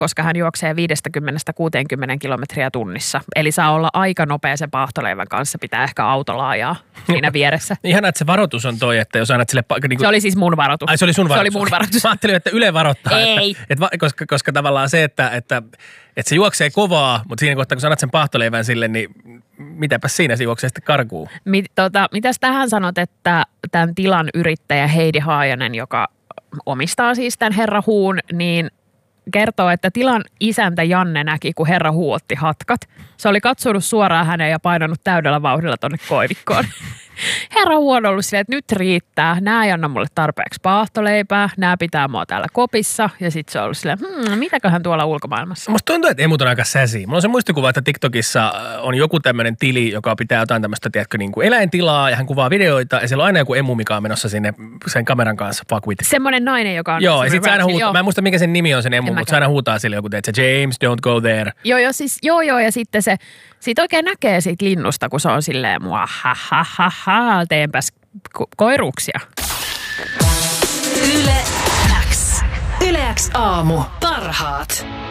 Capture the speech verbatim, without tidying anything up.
koska hän juoksee viisikymmentä kuusikymmentä kilometriä tunnissa. Eli saa olla aika nopea sen paahtoleivän kanssa, pitää ehkä autolla ajaa siinä vieressä. Ihanaa, että se varoitus on toi, että jos annat sille... Niin kuin... Se oli siis mun varoitus. Ai se oli sun varoitus? Se oli mun varoitus. Mä ajattelin, että Yle varoittaa. Ei. Että, että, koska, koska tavallaan se, että, että, että se juoksee kovaa, mutta siinä kohtaa, kun sä annat sen paahtoleivän sille, niin mitäpäs siinä se juoksee sitten karkuun? Mit, tota, mitäs tähän sanot, että tämän tilan yrittäjä Heidi Haajanen, joka omistaa siis tämän Herra Huun, niin kertoo, että tilan isäntä Janne näki, kun Herra Huu otti hatkat. Se oli katsonut suoraan häneen ja painanut täydellä vauhdilla tonne koivikkoon. Herra Huu on ollut silleen, että nyt riittää. Nää ei anna mulle tarpeeksi paahtoleipää. Nää pitää mua täällä kopissa. Ja sit se on ollut silleen, hmm, mitäköhän tuolla ulkomaailmassa? Musta tuntuu, että emut on aika säsi. Mulla on se muistikuva, että TikTokissa on joku tämmöinen tili, joka pitää jotain tämmöistä, tiedätkö, niin kuin eläintilaa ja hän kuvaa videoita. Ja siellä on aina joku emu, mikä on menossa sinne sen kameran kanssa. Fuck with. Semmoinen nainen, joka on... Joo, ja sit se aina huutaa. Joo. Mä en muista, mikä sen nimi on sen emu, mutta se aina huutaa sille joku, että James, don't go there. Joo, joo, siis, joo, joo, ja sitten se... Siitä oikein näkee siitä linnusta, kun se on silleen mua ha ha ha ha, teenpäs ko- koiruksia. Yle X. Yle X aamu. Parhaat.